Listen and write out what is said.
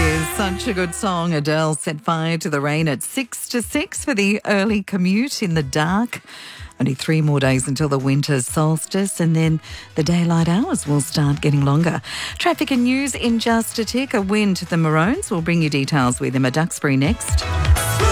is such a good song. Adele set fire to the rain at 6 to 6 for the early commute in the dark. Only 3 more days until the winter solstice, and then the daylight hours will start getting longer. Traffic and news in just a tick. A win to the Maroons. We'll bring you details with Emma Duxbury next.